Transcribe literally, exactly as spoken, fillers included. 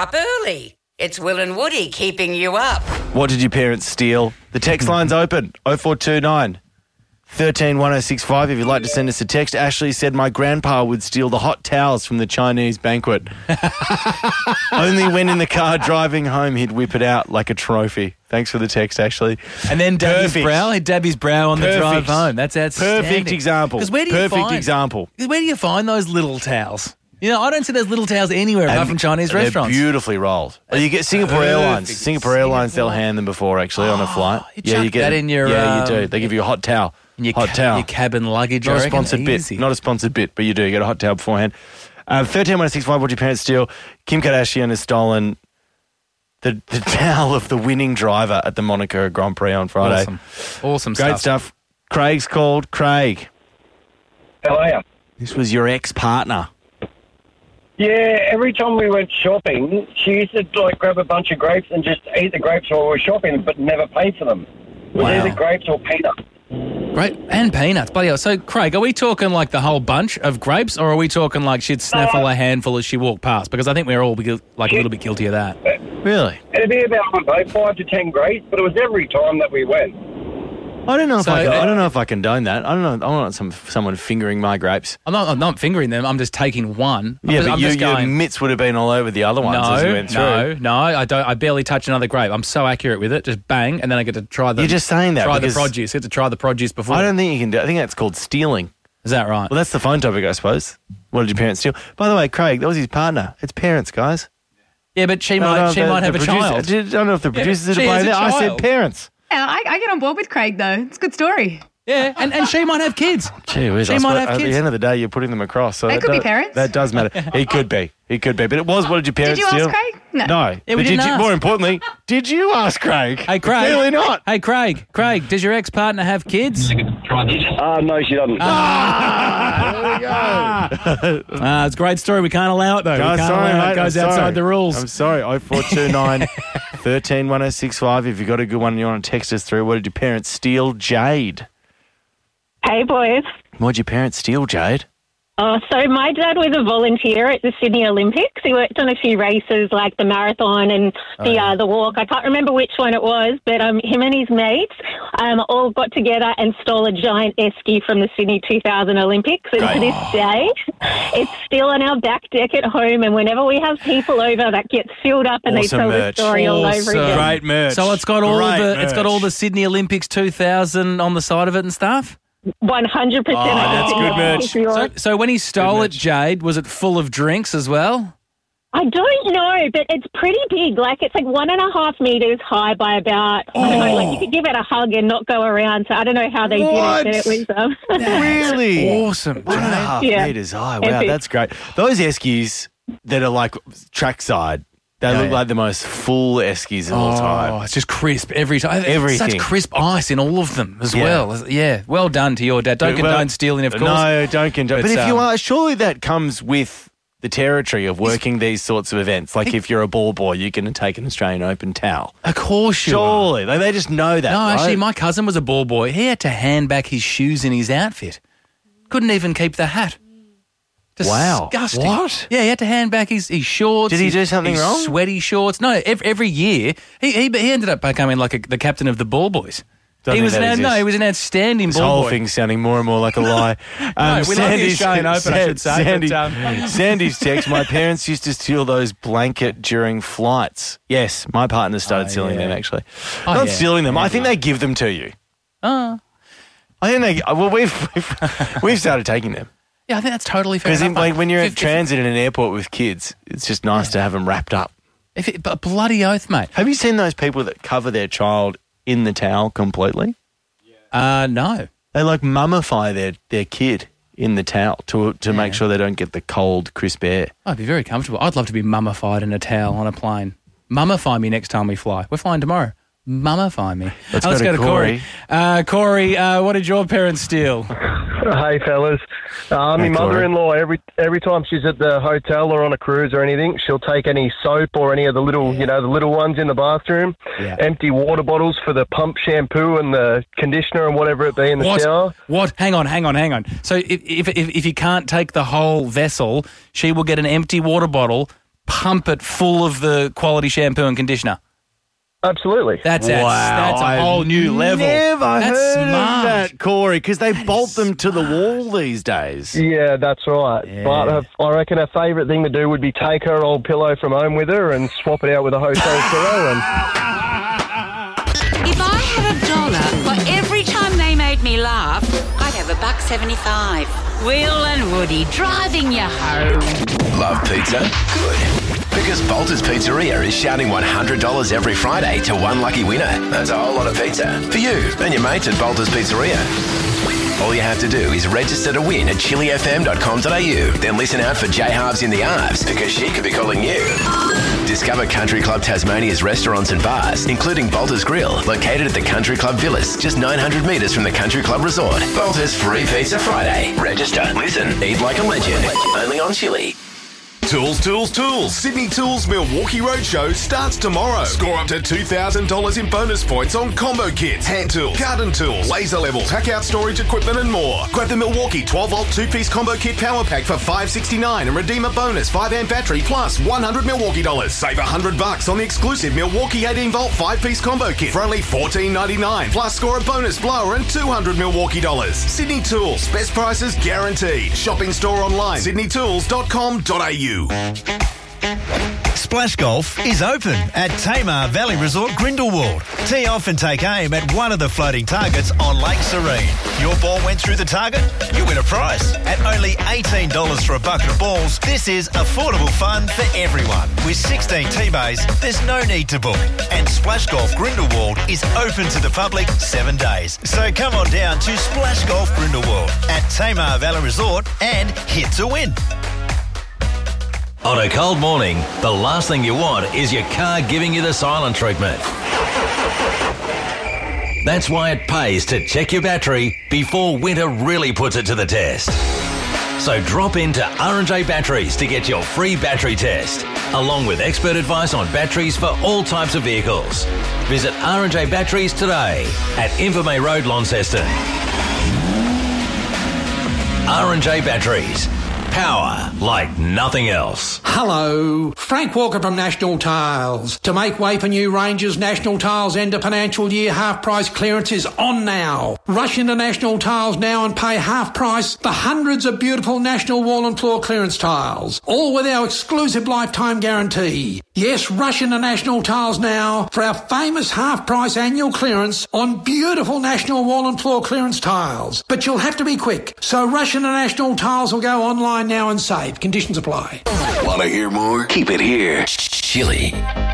up early. It's Will and Woody keeping you up. What did your parents steal? The text line's open, oh four two nine, one three one oh six five. If you'd like to send us a text, Ashley said my grandpa would steal the hot towels from the Chinese banquet. Only when in the car driving home he'd whip it out like a trophy. Thanks for the text, Ashley. And then dab his Perfect. brow. He'd dab his brow on Perfect. the drive home. That's outstanding. Perfect example. 'Cause where do you Perfect find, example. Where do you find those little towels? You know, I don't see those little towels anywhere apart And from Chinese they're restaurants. beautifully rolled. Well, you get Singapore Perfect. Airlines. Singapore Airlines, they'll hand them before actually on a flight. you yeah, chuck you get that in your, Yeah, you um, do. They give you a hot towel. In your, hot ca- towel. your cabin luggage. Not I a reckon. sponsored Easy. bit. Not a sponsored bit, but you do. You get a hot towel beforehand. Uh, thirteen one six five. What did your parents steal? Kim Kardashian has stolen the, the towel of the winning driver at the Monaco Grand Prix on Friday. Awesome. Awesome Great stuff. stuff. Craig's called. Craig, How are you? this was your ex-partner. Yeah, every time we went shopping, she used to like grab a bunch of grapes and just eat the grapes while we were shopping, but never pay for them. It was Wow. either grapes or peanuts. Great. And peanuts. Bloody hell. So, Craig, are we talking like the whole bunch of grapes or are we talking like she'd snaffle Uh, a handful as she walked past? Because I think we're all be- like a little bit guilty of that. Really? It'd be about, I don't know, five to ten grapes, but it was every time that we went. I don't know if So, I, can, uh, I don't know if I condone that. I don't know. I don't want some someone fingering my grapes. I'm not, I'm not fingering them. I'm just taking one. I'm Yeah, just, but I'm you, just your going, mitts would have been all over the other ones as you no, went through. no, no. I don't. I barely touch another grape. I'm so accurate with it. Just bang, and then I get to try the. You're just saying that Try the because produce. I get to try the produce before. I don't think you can do. I think that's called stealing. Is that right? Well, that's the phone topic, I suppose. What did your parents steal? By the way, Craig, that was his partner. It's parents, guys. Yeah, but she I don't know might. if She the- might the have a producer- child. I don't know if the Yeah, producers are she to has blame a there. I said child. parents. Yeah, I, I get on board with Craig, though. It's a good story. Yeah, and, and she might have kids. Gee whiz, She I might suppose have at kids. the end of the day, you're putting them across. So They that could be does- parents. That does matter. He could be. He could be. But it was, what did your parents you ask steal? Craig? No. No. Yeah, we But did didn't you, ask. more importantly, did you ask Craig? Hey, Craig. Clearly not. Hey, Craig. Craig, does your ex-partner have kids? Uh, no, she doesn't. Ah, it's a great story. We can't allow it, though. Oh, we can't sorry, allow mate. it. It goes I'm outside sorry. the rules. I'm sorry. oh four two nine, one three one oh six five. If you've got a good one and you want to text us through, what did your parents steal? Jade. Hey, boys. What did your parents steal, Jade? Oh, so my dad was a volunteer at the Sydney Olympics. He worked on a few races like the marathon and the yeah. uh, the walk. I can't remember which one it was, but um, him and his mates um, all got together and stole a giant esky from the Sydney two thousand Olympics. And to this day, it's still on our back deck at home. And whenever we have people over, that gets filled up and Awesome they tell merch. the story all over Awesome. again. Great merch. So it's got all Great the it's got merch. all the Sydney Olympics two thousand on the side of it and stuff. one hundred percent. Oh, that's good merch. So, so when he stole it, merch. Jade, was it full of drinks as well? I don't know, but it's pretty big. Like, it's like one and a half metres high by about, I don't know, like you could give it a hug and not go around. So I don't know how they What? did it, but it was... Um, Really? Awesome. One and a half Yeah. metres high. Wow, Epic. that's great. Those eskies that are like trackside, they Yeah, look yeah. like the most full eskies of all time. Oh, it's just crisp every time. Everything. Such crisp ice in all of them as Yeah. well. Yeah, well done to your dad. Don't Yeah, well, condone stealing, of course. No, don't condone. But, But, if you um, are, surely that comes with the territory of working these sorts of events. Like if you're a ball boy, you can take an Australian Open towel. Of course you are. Surely. They, they just know that, No, right? actually, my cousin was a ball boy. He had to hand back his shoes in his outfit. Couldn't even keep the hat. Wow. Disgusting. What? Yeah, he had to hand back his, his shorts. Did he his- do something his wrong? Sweaty shorts. No, every, every year he, he he ended up becoming like a, the captain of the ball boys. Don't he think was that an, exists. no, he was an outstanding This ball whole boy. thing's sounding more and more like a lie. Um, we love the Australian Open, I should say, Sandy, but, um, Sandy's text, my parents used to steal those blanket during flights. Yes, my partner started Oh, stealing yeah. them, actually. Oh, Not yeah. stealing them. I think they give them to you. Oh. I think they, well, we've, we've, we've started taking them. Yeah, I think that's totally fair Because enough. like, when you're If- at if- transit in an airport with kids, it's just nice to have them wrapped up. If it, but bloody oath, mate. Have you seen those people that cover their child in the towel completely? Uh, no. They like mummify their, their kid in the towel to to make sure they don't get the cold, crisp air. I'd be very comfortable. I'd love to be mummified in a towel on a plane. Mummify me next time we fly. We're flying tomorrow. Mummify me. Let's Uh, go to Corey. Corey. Uh, Corey, uh, what did your parents steal? Hey, fellas. Uh, my Hey, Corey. mother-in-law, every every time she's at the hotel or on a cruise or anything, she'll take any soap or any of the little, you know, the little ones in the bathroom, Yeah. empty water bottles for the pump shampoo and the conditioner and whatever it be in the What? shower. What? Hang on, hang on, hang on. So if, if if if you can't take the whole vessel, she will get an empty water bottle, pump it full of the quality shampoo and conditioner. Absolutely. That's that's, Wow, that's a I've whole new level. Never That's heard smart. of that, Corey, because they That bolt is them to the smart. wall these days. Yeah, that's right. Yeah. But her, I reckon her favourite thing to do would be take her old pillow from home with her and swap it out with a hotel pillow. And If I had a dollar for every time they made me laugh, I'd have a buck seventy-five. Will and Woody driving you home. Love pizza? Good. Because Bolter's Pizzeria is shouting one hundred dollars every Friday to one lucky winner. That's a whole lot of pizza for you and your mates at Bolter's Pizzeria. All you have to do is register to win at chili f m dot com dot a u. Then listen out for J Halves in the Arves because she could be calling you. Discover Country Club Tasmania's restaurants and bars, including Bolter's Grill, located at the Country Club Villas, just nine hundred metres from the Country Club Resort. Bolter's Free Pizza Friday. Register, listen, eat like a legend. Only on Chili. Tools, tools, tools. Sydney Tools Milwaukee Roadshow starts tomorrow. Score up to two thousand dollars in bonus points on combo kits, hand tools, garden tools, laser levels, pack out storage equipment and more. Grab the Milwaukee twelve volt two-piece combo kit power pack for five dollars sixty-nine and redeem a bonus five amp battery plus one hundred Milwaukee dollars. Save one hundred bucks on the exclusive Milwaukee eighteen volt five-piece combo kit for only fourteen ninety-nine. Plus score a bonus blower and two hundred Milwaukee dollars. Sydney Tools, best prices guaranteed. Shopping store online, sydney tools dot com dot a u. Splash Golf is open at Tamar Valley Resort Grindelwald. Tee off and take aim at one of the floating targets on Lake Serene. Your ball went through the target, you win a prize. At only eighteen dollars for a bucket of balls, this is affordable fun for everyone. With sixteen tee bays, there's no need to book. And Splash Golf Grindelwald is open to the public seven days. So come on down to Splash Golf Grindelwald at Tamar Valley Resort and hit to win. On a cold morning, the last thing you want is your car giving you the silent treatment. That's why it pays to check your battery before winter really puts it to the test. So drop into R and J Batteries to get your free battery test, along with expert advice on batteries for all types of vehicles. Visit R and J Batteries today at Invermay Road, Launceston. R and J Batteries. Power like nothing else. Hello, Frank Walker from National Tiles. To make way for new ranges, National Tiles end of financial year half price clearance is on now. Rush into National Tiles now and pay half price for hundreds of beautiful National wall and floor clearance tiles, all with our exclusive lifetime guarantee. Yes, rush into National Tiles now for our famous half price annual clearance on beautiful National wall and floor clearance tiles. But you'll have to be quick, so rush into National Tiles or go online now and save. Conditions apply. Want to hear more? Keep it here. Chili.